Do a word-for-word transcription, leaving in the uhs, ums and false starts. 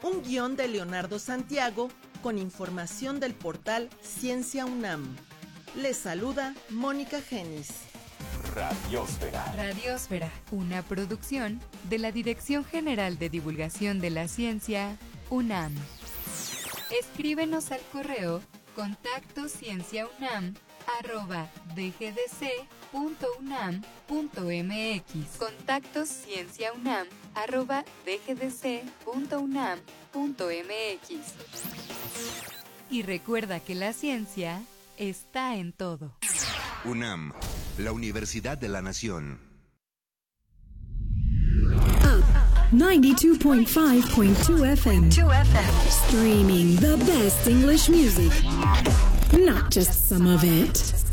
Un guión de Leonardo Santiago con información del portal Ciencia UNAM. Les saluda Mónica Genis. Radiosfera. Radiosfera, una producción de la Dirección General de Divulgación de la Ciencia, UNAM. Escríbenos al correo contacto cienciaunam arroba dgdc.unam.mx. Contacto cienciaunam arroba dgdc.unam.mx. Y recuerda que la ciencia está en todo. UNAM, la Universidad de la Nación. ninety-two point five point two F M. Streaming the best English music. Not just some of it.